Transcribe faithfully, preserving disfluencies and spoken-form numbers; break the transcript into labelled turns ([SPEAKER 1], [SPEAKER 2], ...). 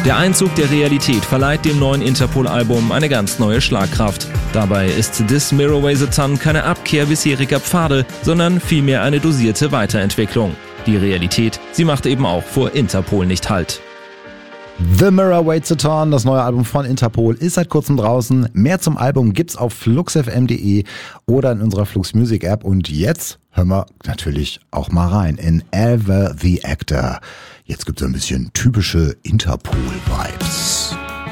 [SPEAKER 1] Der Einzug der Realität verleiht dem neuen Interpol-Album eine ganz neue Schlagkraft. Dabei ist This Mirror Weighs a Ton keine Abkehr bisheriger Pfade, sondern vielmehr eine dosierte Weiterentwicklung. Die Realität, sie macht eben auch vor Interpol nicht Halt.
[SPEAKER 2] The Mirror Weighs a Ton, das neue Album von Interpol, ist seit kurzem draußen. Mehr zum Album gibt's auf fluxfm punkt de oder in unserer Flux Music App. Und jetzt hören wir natürlich auch mal rein in Ever the Actor. Jetzt gibt's ein bisschen typische Interpol-Vibes.